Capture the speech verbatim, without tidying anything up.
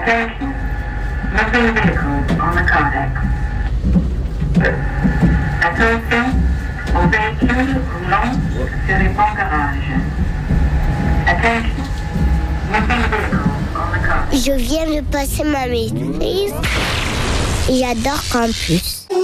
Attention, missing vehicles on the Cardex. Attention aux véhicules roulant sur les ponts garages. Attention, missing vehicles on the Cardex. Je viens de passer ma maîtrise et j'adore Campus.